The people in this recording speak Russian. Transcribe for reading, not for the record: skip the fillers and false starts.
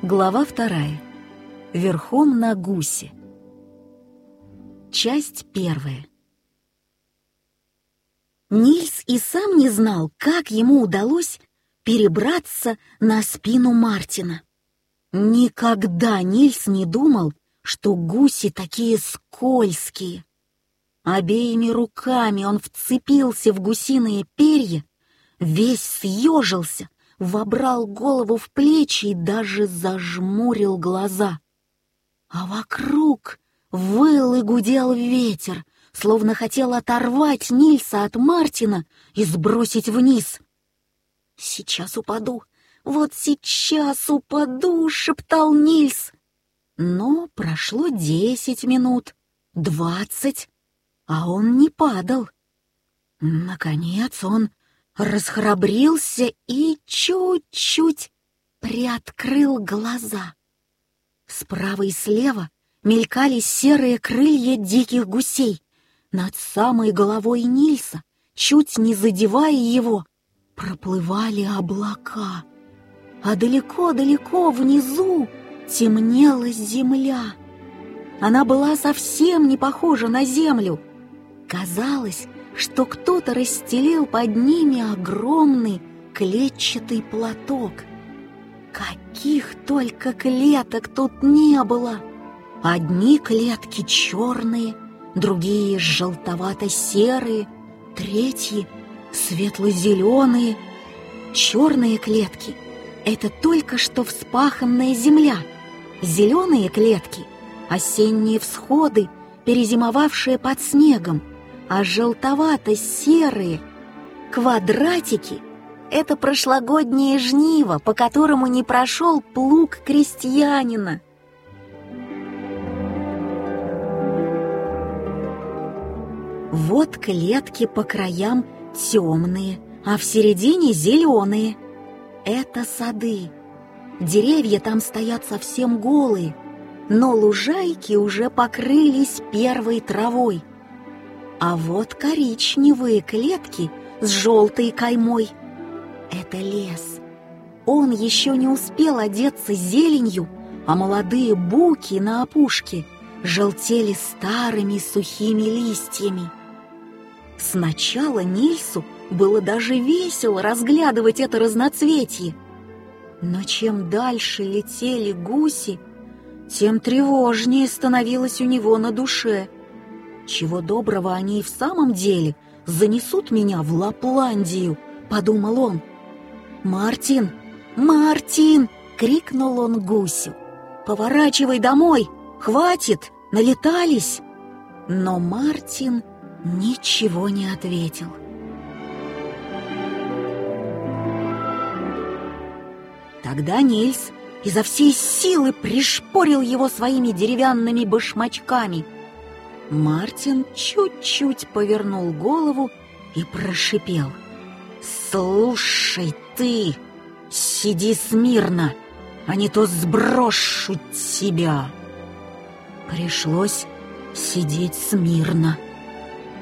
Глава 2. Верхом на гусе. Часть 1. Нильс и сам не знал, как ему удалось перебраться на спину Мартина. Никогда Нильс не думал, что гуси такие скользкие. Обеими руками он вцепился в гусиные перья, весь съежился, вобрал голову в плечи и даже зажмурил глаза. А вокруг выл и гудел ветер, словно хотел оторвать Нильса от Мартина и сбросить вниз. «Сейчас упаду, вот сейчас упаду», — шептал Нильс. Но прошло 10 минут, 20, а он не падал. Наконец он расхрабрился и чуть-чуть приоткрыл глаза. Справа и слева мелькали серые крылья диких гусей. Над самой головой Нильса, чуть не задевая его, проплывали облака. А далеко-далеко внизу темнела земля. Она была совсем не похожа на землю. Казалось, что кто-то расстелил под ними огромный клетчатый платок. Каких только клеток тут не было! Одни клетки черные, другие желтовато-серые, третьи светло-зеленые. Черные клетки — это только что вспаханная земля, зеленые клетки — осенние всходы, перезимовавшие под снегом, а желтовато-серые квадратики — это прошлогоднее жниво, по которому не прошел плуг крестьянина. Вот клетки по краям темные, а в середине зеленые. Это сады. Деревья там стоят совсем голые, но лужайки уже покрылись первой травой. А вот коричневые клетки с желтой каймой. Это лес. Он еще не успел одеться зеленью, а молодые буки на опушке желтели старыми сухими листьями. Сначала Нильсу было даже весело разглядывать это разноцветье. Но чем дальше летели гуси, тем тревожнее становилось у него на душе. «Чего доброго они и в самом деле занесут меня в Лапландию», — подумал он. «Мартин! Мартин!» — крикнул он гусю. «Поворачивай домой! Хватит! Налетались!» Но Мартин ничего не ответил. Тогда Нильс изо всей силы пришпорил его своими деревянными башмачками. Мартин чуть-чуть повернул голову и прошипел: «Слушай ты, сиди смирно, а не то сброшу тебя». Пришлось сидеть смирно.